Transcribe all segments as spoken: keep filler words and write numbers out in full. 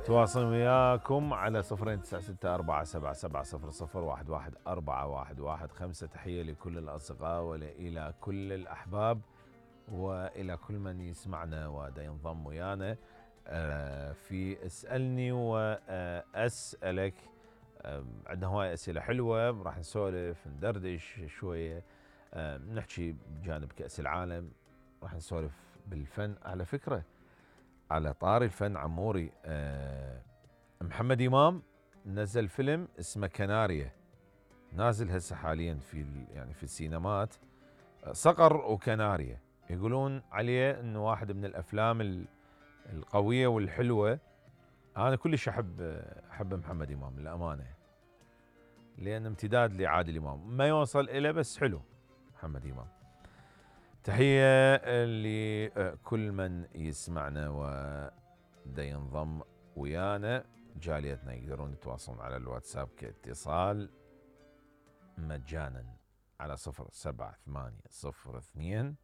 تواصل وياكم على صفرين تسعة ستة أربعة سبعة سبعة صفر صفر واحد واحد أربعة واحد واحد خمسة. تحية لكل الأصدقاء وإلى كل الأحباب وإلى كل من يسمعنا ودا ينضم ويانا في اسألني وأسألك. عندنا هواي أسئلة حلوة، راح نسولف ندردش شوية، نحكي بجانب كأس العالم، راح نسولف بالفن. على فكرة على طاري الفن عموري، محمد إمام نزل فيلم اسمه كناريا، نازل هسه حاليا في يعني في السينمات، صقر وكناريا. يقولون عليه انه واحد من الافلام القويه والحلوه. انا كلش احب احب محمد امام للامانه، لان امتداد لعادل امام، ما يوصل إله بس حلو محمد امام. تحيه لكل من يسمعنا ودا ينضم ويانا. جاليتنا يقدرون يتواصلون على الواتساب كاتصال مجانا على صفر سبعة ثمانية صفر اثنين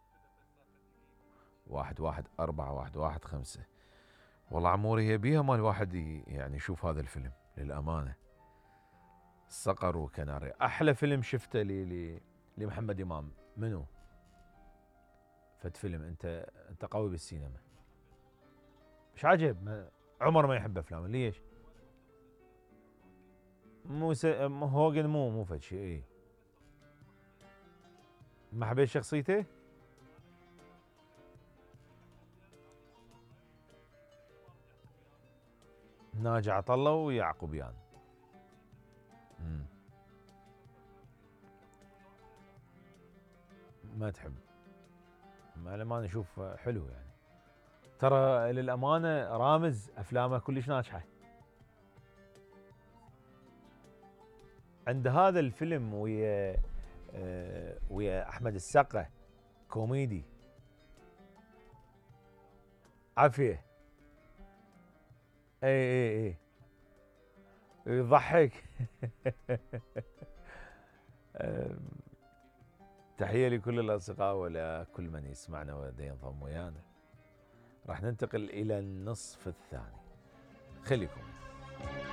واحد واحد أربعة واحد واحد خمسة. والله عموري هي بيها مال الواحد يعني يشوف هذا الفيلم للأمانة، صقر وكناريا. أحلى فيلم شفته لي لمحمد إمام منو؟ فد فيلم أنت أنت قوي بالسينما، مش عجب ما عمر ما يحب أفلامه ليش؟ مو س... هوجن مو مو فد شيء. إيه ما حبيت شخصيته؟ ناجي عطله ويعقوبيان. امم ما تحب؟ ما لما نشوف حلو يعني، ترى للأمانة رامز أفلامه كلش ناجحة. عند هذا الفيلم ويا آه ويا أحمد السقا كوميدي عافية. اي اي اي يضحك. تحية لكل الأصدقاء ولكل من يسمعنا ودا ينضم ويانا. راح ننتقل إلى النصف الثاني، خليكم